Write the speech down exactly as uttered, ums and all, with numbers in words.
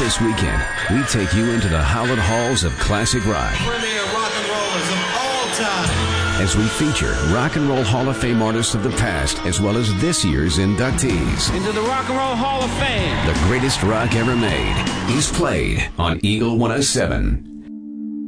This weekend, we take you into the hallowed halls of classic rock. Premier rock and rollers of all time. As we feature Rock and Roll Hall of Fame artists of the past, as well as this year's inductees. Into the Rock and Roll Hall of Fame. The greatest rock ever made is played on Eagle one oh seven.